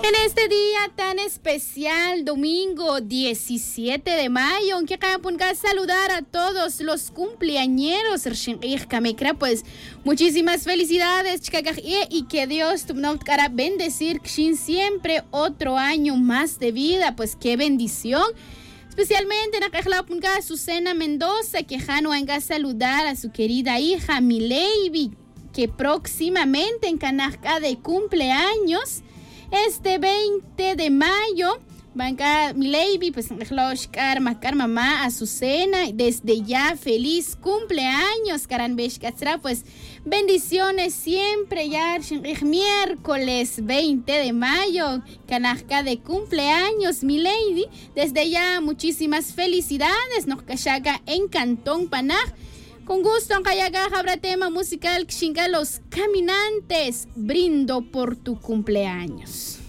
En este día tan especial, domingo 17 de mayo, en que acá saludar a todos los cumpleañeros, pues muchísimas felicidades, y que Dios nos quiera bendecir siempre otro año más de vida, pues qué bendición. Especialmente en la Azucena Mendoza, que Jano venga a saludar a su querida hija Mileivi, que próximamente en Canasca de cumpleaños. Este 20 de mayo, banca Mileivi, pues Oscar mamá Azucena, desde ya feliz cumpleaños, pues bendiciones siempre, ya miércoles 20 de mayo, canasca de cumpleaños, Mileivi, desde ya muchísimas felicidades, nos cachaca en Cantón Panaj. Con gusto, en Cayaga habrá tema musical que chinga Los Caminantes. Brindo por tu cumpleaños.